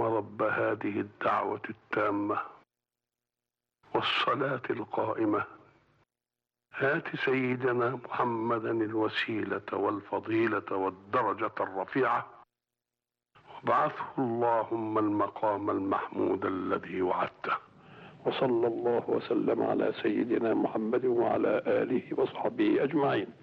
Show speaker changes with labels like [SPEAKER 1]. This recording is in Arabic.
[SPEAKER 1] اللهم رب هذه الدعوة التامة والصلاة القائمة آت سيدنا محمدا الوسيلة والفضيلة والدرجة الرفيعة وابعثه اللهم المقام المحمود الذي وعدته. وصلى الله وسلم على سيدنا محمد وعلى آله وصحبه أجمعين.